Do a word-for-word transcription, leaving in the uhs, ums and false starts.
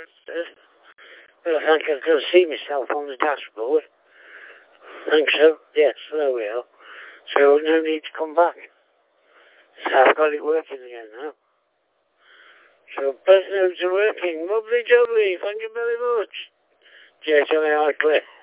Well, I think I can see myself on the dashboard. I think so. Yes, there we are. So no need to come back. So I've got it working again now. So best notes are working. Lovely jubbly. Thank you very much. J T L I Clear.